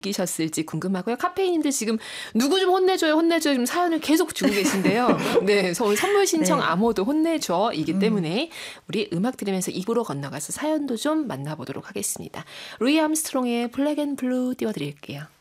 느끼셨을지 궁금하고요. 카페인님들 지금 누구 좀 혼내줘요, 혼내줘요. 지금 사연을 계속 주고 계신데요. 네, 선물 신청 네. 암호도 혼내줘 이기 때문에 우리 음악 들으면서 입으로 건너가서 사연도 좀 만나보도록 하겠습니다. 루이 암스트롱의 블랙 앤 블루 띄워드릴게요.